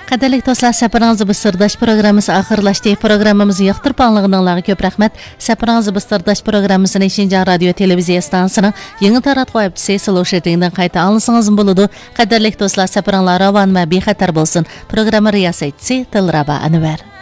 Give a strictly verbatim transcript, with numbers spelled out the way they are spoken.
Qadirlik do'stlar, safaringizni biz sirdosh programmasi oxirlashdi. Programmamizni yoqtirib anglag'anlarga ko'p rahmat. Safaringizni biz sirdosh programmasini Shinjan radio televiziya stansiyasining yangi taratquv aptisi Sloshetingdan qayta anglasangiz bo'ladi. Qadirlik do'stlar, safaringlar ravon va bexatar bo'lsin. Programma riyosatchisi Tilraba Anvar.